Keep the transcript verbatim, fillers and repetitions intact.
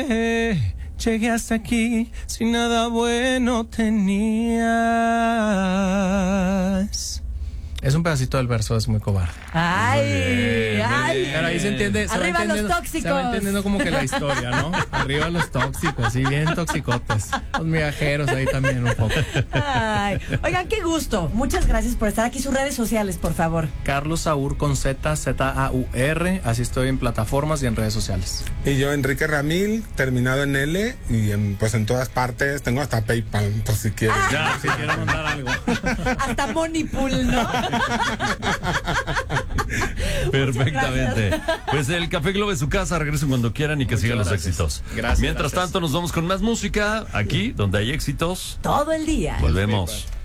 Eh, llegué hasta aquí, sin nada bueno tenías. Es un pedacito del verso, es muy cobarde. Ay, Muy bien, muy ay. bien. Pero ahí se entiende. Se Arriba va los entendiendo- tóxicos. Se va entendiendo como que la historia, ¿no? Arriba los tóxicos, sí, bien toxicotes. Los migajeros ahí también un poco. Ay. Oigan, qué gusto. Muchas gracias por estar aquí. Sus redes sociales, por favor. Carlos Saur con Z, Z A U R. Así estoy en plataformas y en redes sociales. Y yo, Enrique Ramil, terminado en L, y en, pues en todas partes, tengo hasta PayPal, por si quieres. Ya, si quiero mandar algo. Hasta Moneypool, ¿no? Perfectamente. Pues el Café Globo es su casa. Regresen cuando quieran y que sigan los gracias. éxitos. Gracias, Mientras gracias. tanto, nos vamos con más música aquí, donde hay éxitos. Todo el día. Volvemos.